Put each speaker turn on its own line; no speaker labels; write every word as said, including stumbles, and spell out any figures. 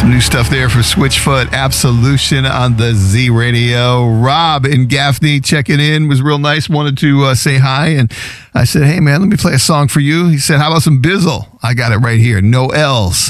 New stuff there for Switchfoot, Absolution on the Z Radio. Rob in Gaffney checking in, was real nice, wanted to uh, say hi, and I said, hey man, let me play a song for you. He said, how about some Bizzle? I got it right here, No Else.